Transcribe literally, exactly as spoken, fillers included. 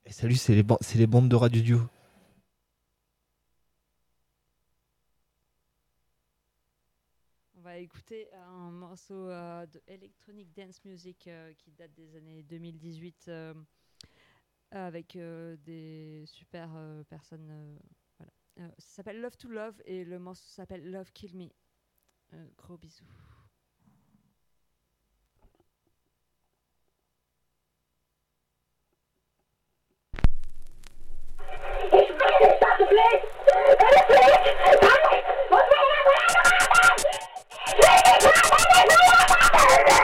Et salut, c'est les, ban- c'est les bandes de Radio Duo. On va écouter un morceau euh, de electronic dance music euh, qui date des années deux mille dix-huit euh, avec euh, des super euh, personnes. Euh, voilà. Euh, ça s'appelle Love to Love et le morceau s'appelle Love Kill Me. Euh, gros bisous.